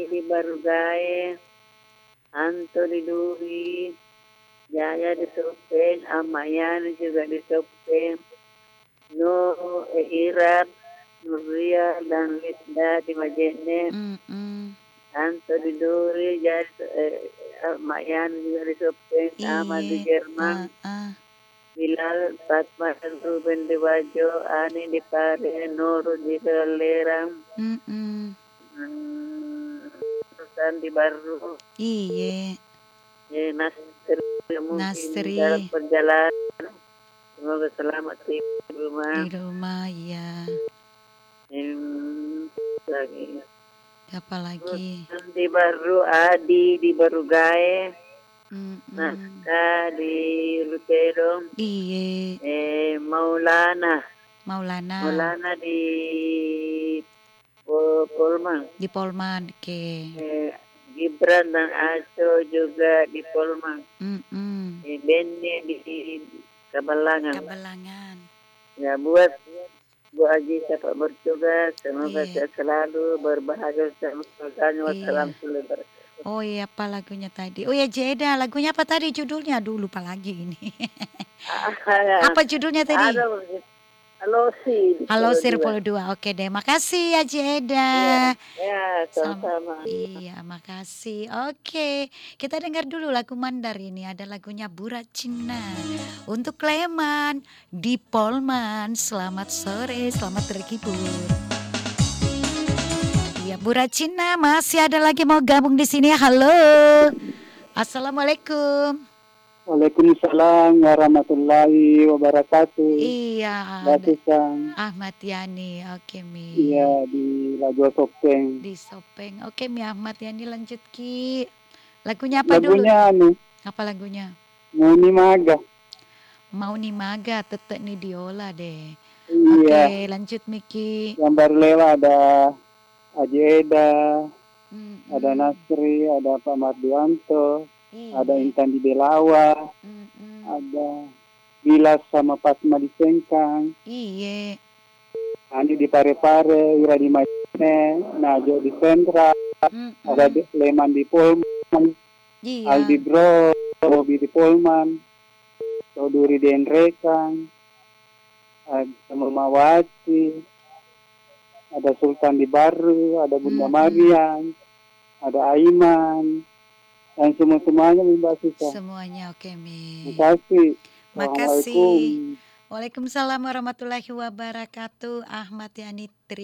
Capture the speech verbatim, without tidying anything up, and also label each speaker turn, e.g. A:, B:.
A: di Barugae, Anto di Duri, Jaya di Sopeng, Amayani juga di Sopeng, No eh, Irap, Nuria dan Lisda di Majene,
B: Mm-mm.
A: Anto di Duri, Jaya eh, Amayani juga di Sopeng, Ahmad di
B: Iya.
A: Jerman,
B: Ah, ah.
A: Bilal, Fatma dan Ruben di Bajo, Ani di Pare, Nuru di Lerang,
B: Mm-mm.
A: hmm, Susan di Baru,
B: Iya.
A: ya, Nasir mungkin dalam
B: Nasri
A: perjalanan. Semoga selamat di rumah.
B: di rumah ya.
A: Hmm, lagi.
B: Siapa lagi?
A: Susan di Baru, Adi di Barugae,
B: Mm-mm.
A: Naska di Lutero,
B: Iya.
A: eh, Maulana,
B: Maulana
A: Maulana di Po- Polman,
B: di Polman ke.
A: eh, Gibran dan Aco juga di Polman,
B: Mm-mm.
A: eh, Benny di Kabalangan.
B: Kabelangan.
A: Ya, buat Bu Haji siapa bertugas, semoga
B: Iya.
A: sehat selalu, berbahagia sama keluarganya.
B: Iya.
A: Wassalamualaikum warahmatullahi
B: Oh iya, apa lagunya tadi? Oh ya Jeda, lagunya apa tadi judulnya? Dulu lupa lagi ini.
A: wabarakatuh.
B: Apa judulnya tadi?
A: Ada, halo sih di
B: Halo
A: Solo
B: Sir
A: dua.
B: Polo dua. Oke deh, makasih ya Jeda.
A: Ya, ya,
B: Sama,
A: sama-sama.
B: iya, makasih. Oke, kita dengar dulu lagu Mandar ini. Ada lagunya Burak Cina. Untuk Kleman di Polman. Selamat sore, selamat terhibur. Iya, Burak Cina masih ada lagi mau gabung di sini. Halo. Assalamualaikum.
C: Waalaikumsalam warahmatullahi wabarakatuh.
B: Iya,
C: Mbak
B: ada
C: Susan,
B: Ahmad Yani. Oke, Mi.
C: iya di Lago Sopeng.
B: Di Sopeng. Oke, Mi Ahmad Yani lanjut Ki. Lagunya apa dulu?
C: Lagunya anu,
B: Apa lagunya?
C: Muni Maga.
B: Mau nih maga, tetek nih diola deh.
C: Iya,
B: Oke, lanjut Miki.
C: yang baru lewat ada Haji Eda, ada
B: Mm-mm.
C: Nasri, ada Pak Mardianto, ada
B: Iya.
C: Intan di Delawa,
B: Mm-mm.
C: ada Bilas sama Fatma di Sengkang,
B: Iya.
C: Ani di Pare-Pare, Ira di Majene, Najo di Sentra, ada
B: Mm-mm.
C: Leman di Polman, Aldi
B: Iya.
C: Bro, Robi di Polman, Soduri di Enrekang, ada Mamawati, ada Sultan di Baru, ada Bunda
B: Mm-mm.
C: Mariam, ada Aiman, dan semua-semuanya Mbak Sisa.
B: Semuanya oke, Mi.
C: Terima kasih.
B: Makasih.
C: Assalamualaikum.
B: Waalaikumsalam warahmatullahi wabarakatuh. Ahmad Yani.